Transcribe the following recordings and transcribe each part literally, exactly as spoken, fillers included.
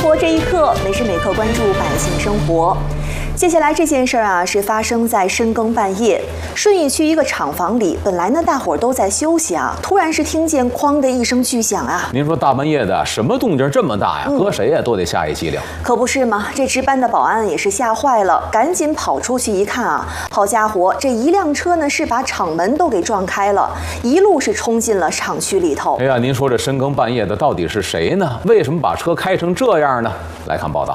活这一刻，每时每刻关注百姓生活。接下来这件事儿啊，是发生在深更半夜，顺义区一个厂房里，本来呢大伙儿都在休息啊，突然是听见哐的一声巨响啊！ 您说大半夜的，什么动静这么大呀？嗯、搁谁呀都得吓一激灵。 可不是嘛，这值班的保安也是吓坏了，赶紧跑出去一看啊，好家伙，这一辆车呢是把厂门都给撞开了，一路是冲进了厂区里头。 哎呀，您说这深更半夜的到底是谁呢？为什么把车开成这样呢？来看报道。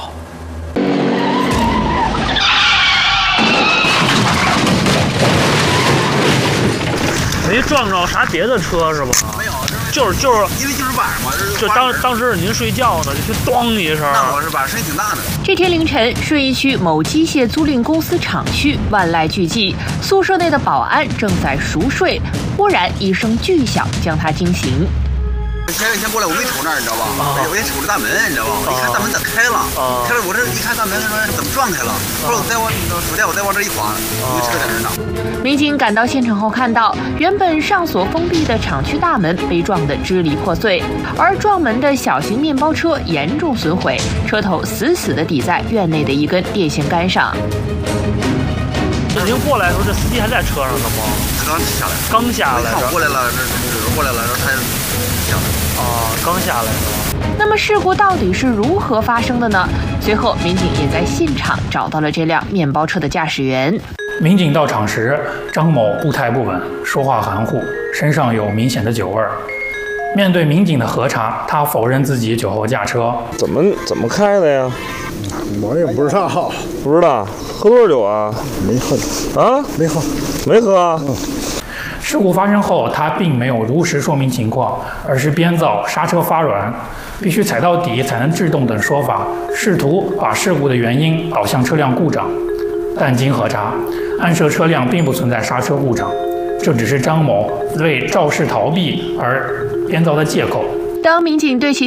没撞着啥别的车是吧？ 没有， 就是就是因为就是晚上嘛， 就当当时您睡觉呢，就咣一声。 那我是吧，声音挺大的。 这天凌晨，顺义区某机械租赁公司厂区万籁俱寂，宿舍内的保安正在熟睡，忽然一声巨响将他惊醒。 先生先过来，我没瞅那儿，你知道吧？啊、我先瞅着大门，你知道吧？我一看大门咋开了？啊、开了，我这一看大门，说怎么撞开了？后来我再往手电，我再往这一晃，那车在那儿呢。 民警赶到现场后看到，原本上锁封闭的厂区大门被撞得支离破碎，而撞门的小型面包车严重损毁，车头死死地抵在院内的一根电线杆上。 那您过来的时候，这司机还在车上呢吗？ 他刚下来， 刚下来。 我过来了，这这过来了，然后他下来。 哦，刚下来是吧？ 那么事故到底是如何发生的呢？随后，民警也在现场找到了这辆面包车的驾驶员。 民警到场时，张某步态不稳，说话含糊，身上有明显的酒味儿。面对民警的核查，他否认自己酒后驾车。 怎么怎么开的呀？ 我也不知道， 不知道。喝多少酒啊？ 没喝啊？ 没喝， 没喝啊？ 嗯。事故发生后，他并没有如实说明情况，而是编造刹车发软、必须踩到底才能制动等说法，试图把事故的原因导向车辆故障。但经核查，案涉车辆并不存在刹车故障，这只是张某为肇事逃避而编造的借口。 当民警对其